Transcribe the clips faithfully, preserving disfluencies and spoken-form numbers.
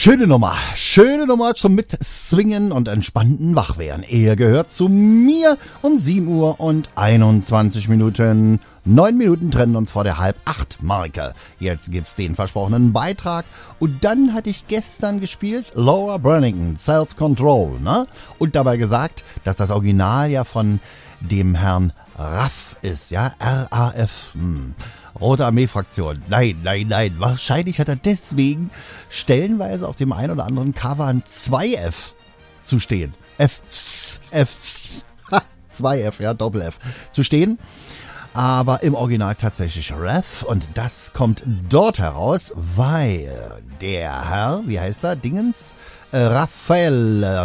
Schöne Nummer, schöne Nummer zum Mitswingen und entspannten Wachwerden. Er gehört zu mir um sieben Uhr und einundzwanzig Minuten. Neun Minuten trennen uns vor der halb acht Marke. Jetzt gibt's den versprochenen Beitrag. Und dann hatte ich gestern gespielt Laura Branigan, Self-Control, ne? Und dabei gesagt, dass das Original ja von dem Herrn Raff ist, ja? R A F. Hm. Rote Armee-Fraktion. Nein, nein, nein. Wahrscheinlich hat er deswegen stellenweise auf dem einen oder anderen Cover ein zwei F zu stehen. Fs, Fs, zwei F, ja, Doppel-F zu stehen. Aber im Original tatsächlich Raff. Und das kommt dort heraus, weil der Herr, wie heißt er, Dingens? Äh, Raffaele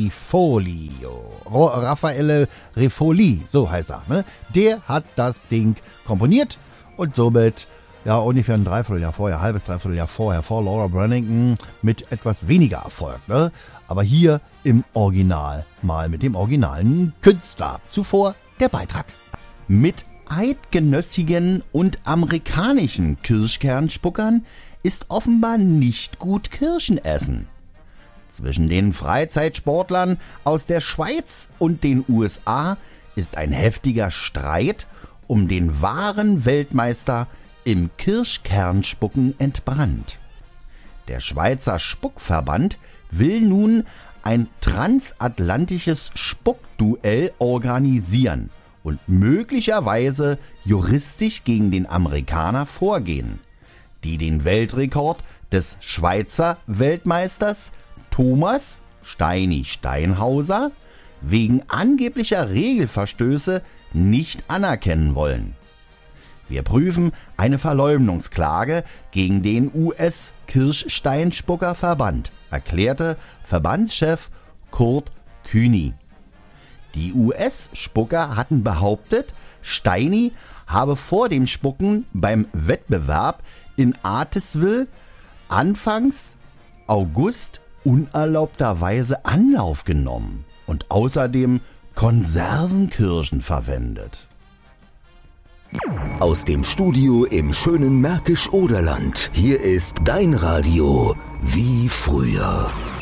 Rifolio. Ro- Raffaele Rifoli, so heißt er, ne? Der hat das Ding komponiert. Und somit, ja, ungefähr ein Dreivierteljahr vorher, halbes Dreivierteljahr vorher, vor Laura Branigan mit etwas weniger Erfolg, ne? Aber hier im Original, mal mit dem originalen Künstler. Zuvor der Beitrag. Mit eidgenössigen und amerikanischen Kirschkernspuckern ist offenbar nicht gut Kirschen essen. Zwischen den Freizeitsportlern aus der Schweiz und den U S A ist ein heftiger Streit um den wahren Weltmeister im Kirschkernspucken entbrannt. Der Schweizer Spuckverband will nun ein transatlantisches Spuckduell organisieren und möglicherweise juristisch gegen den Amerikaner vorgehen, die den Weltrekord des Schweizer Weltmeisters Thomas Steini Steinhauser wegen angeblicher Regelverstöße nicht anerkennen wollen. Wir prüfen eine Verleumdungsklage gegen den U S-Kirschsteinspuckerverband, erklärte Verbandschef Kurt Kühni. Die U S-Spucker hatten behauptet, Steini habe vor dem Spucken beim Wettbewerb in Artesville anfangs August unerlaubterweise Anlauf genommen und außerdem Konservenkirschen verwendet. Aus dem Studio im schönen Märkisch-Oderland. Hier ist dein Radio wie früher.